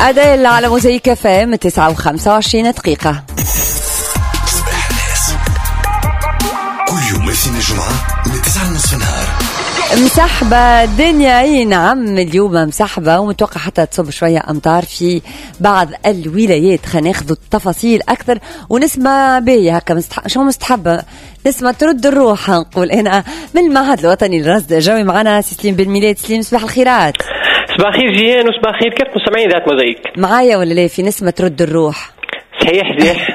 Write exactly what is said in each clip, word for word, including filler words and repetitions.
أديل على موزايك اف ام تسعة وخمسة وعشرين دقيقة. صباح الناس كل يوم اثنين الجمعة من تسعة ونصف النهار. مسحبة الدنيا، اي نعم اليوم مسحبة ومتوقع حتى تصب شوية أمطار في بعض الولايات. خلينا ناخذ التفاصيل أكثر ونسمع بيا هكا مستح... شو مستحبة نسمع ترد الروح. نقول أنا من المعهد الوطني للرصد الجوي معنا سليم بن ميلاد. سليم صباح الخيرات. صباح الخير جيان وصباح الخير كيف مستمعين ذات موزايك معايا ولا لا؟ في نسمة ترد الروح صحيح صحيح.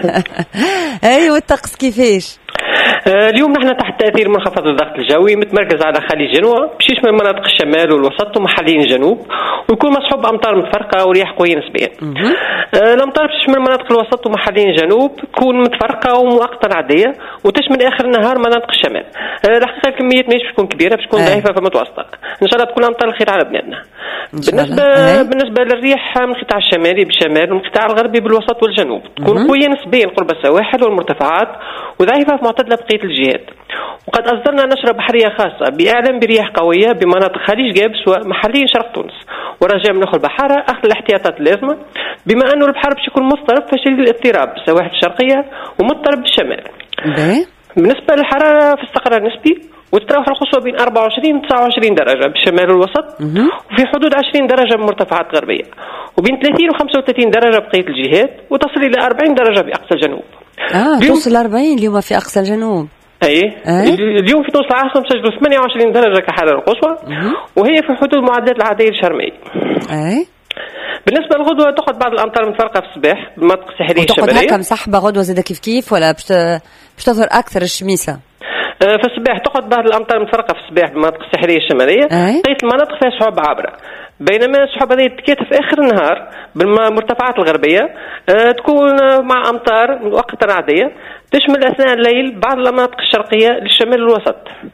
ايوه الطقس كيفاش؟ آه اليوم نحن تحت تأثير منخفض الضغط الجوي متمركز على خليج جنوة بشيش من مناطق الشمال والوسط ومحليا الجنوب، ويكون مصحوب أمطار متفرقة ورياح قوية نسبيا. آه الأمطار بتشمل مناطق الوسط ومحليا الجنوب تكون متفرقة ومؤقتا عادية وتشمل آخر النهار مناطق الشمال. آه الحقيقة الكمية مش بتكون كبيرة، بتكون ضعيفة فمتوسطة. إن شاء الله تكون أمطار الخير على بلادنا. بالنسبة أه. بالنسبة للريح من القطاع الشمالي بالشمال والقطاع الغربي بالوسط والجنوب تكون مه. قوية نسبيا قرب السواحل والمرتفعات وضعيفة في معتدلة بقية الجهات. وقد أصدرنا نشرة بحرية خاصة بإعلام برياح قوية بمناطق خليج جابس ومحليا شرق تونس، ورجاء من أخو البحارة أخذ الاحتياطات اللازمة بما أنه البحر باش يكون مضطرب فشديد الاضطراب بالسواحل الشرقية ومضطرب بالشمال. بيه. بالنسبة للحرارة في استقرار نسبي وتتراوح القصوى بين أربعة وعشرين و تسعة وعشرين درجة بالشمال والوسط وفي حدود عشرين درجة بمرتفعات غربية، وبين ثلاثين و خمسة وثلاثين درجة بقية الجهات وتصل إلى أربعين درجة بأقصى الجنوب. اه توصل أربعين اليوم في أقصى الجنوب. أي أه؟ اليوم في تونس العاصمة سجلوا ثمانية وعشرين درجة كحرارة القصوى وهي في حدود معدلات العادية الشرمية. أي بالنسبة للغدوة تأخذ بعض الأمطار المتفرقة في الصباح بالمناطق الساحلية الشمالية. وتأخذ هكا مسحبة غدوة زادة كيف كيف ولا باش تظهر أكثر الشميسة؟ في الصباح تأخذ بعض الأمطار المتفرقة في الصباح بالمناطق الساحلية الشمالية. بقية المناطق فيها سحب عابرة، بينما السحب هذه تتكاتف في آخر النهار بالمرتفعات الغربية تكون مع أمطار مؤقتا عادية تشمل أثناء الليل بعض المناطق الشرقية للشمال والوسط.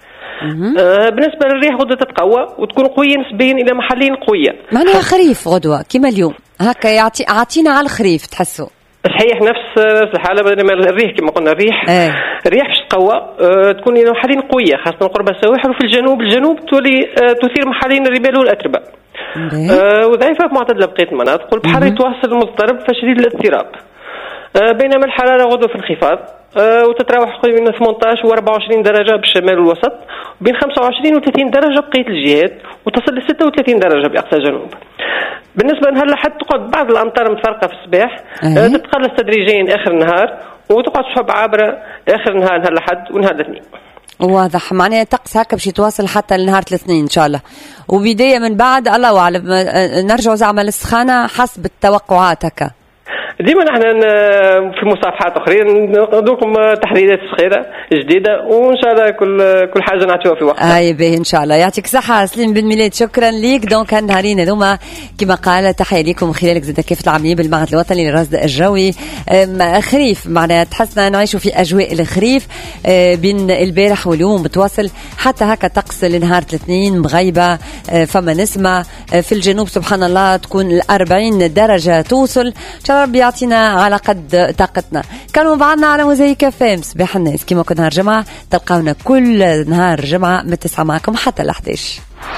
آه بالنسبة للريح غدوة تتقوى وتكون قوية نسبيا إلى محلين قوية. معناها خريف غدوة كما اليوم هكا يعطي عطينا على الخريف تحسوا صحيح نفس الحالة. بينما الريح كما قلنا الريح ايه. الريح باش تقوى أه تكون إلى محلين قوية خاصة قرب السواحل وفي الجنوب الجنوب تولي أه تثير محلين الرمال والأتربة أه وضعيفة في معتدلة بقية المناطق والبحر يتواصل المضطرب فشديد الاضطراب. أه بينما الحرارة غدوة في انخفاض أه وتتراوح من ثمانية عشر و أربعة وعشرين درجة بالشمال والوسط وبين خمسة وعشرين و ثلاثين درجة بقية الجهات وتصل ل ستة وثلاثين درجة بأقصى الجنوب. بالنسبة لهلا لحد تقعد بعض الأمطار المتفرقة في الصباح أه تتقلص تدريجيا آخر النهار وتقعد سحب عابرة آخر النهار نهار لحد ونهار الاثنين. واضح معناها الطقس هكا باش يتواصل حتى لنهار الاثنين إن شاء الله، وبداية من بعد الله أعلم نرجع زعما للسخانة حسب التوقعات. هكا ديما نحن في مصافحات اخرين ندوكم تحديثات صغيره جديده وان شاء الله كل كل حاجه نعطيوها في وقتها. اي باهي ان شاء الله. يعطيك الصحه سليم بن ميلاد، شكرا ليك. دونك النهارين هذوما كما قال تحيه لكم خلالك زاد كيف العاملين بالمعهد الوطني للرصد الجوي. خريف معناها تحسنا نعيشوا في اجواء الخريف بين البارح واليوم بتواصل حتى هكا طقس لنهار الاثنين مغيبه فما نسمه في الجنوب سبحان الله تكون الأربعين درجه توصل. ان شاء الله ربي يعطينا على قد طاقتنا. كانوا بعضنا على موزايك اف ام صباح الناس كما كل نهار جمعة تلقاونا كل نهار جمعة من تسعة معكم حتى الأحداش.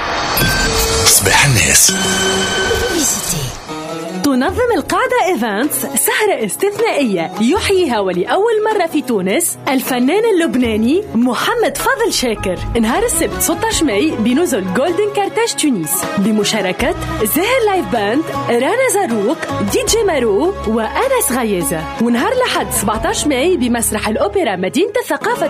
صباح الناس. تنظم القاعدة إيفانتس سهرة استثنائية يحييها ولأول مرة في تونس الفنان اللبناني محمد فاضل شاكر نهار السبت ستة عشر ماي بنزل جولدن كارتاج تونس بمشاركة زاهر لايف باند، رانا زاروق، دي جي مارو وأنس غيازة. ونهار لحد سبعة عشر ماي بمسرح الأوبرا مدينة الثقافة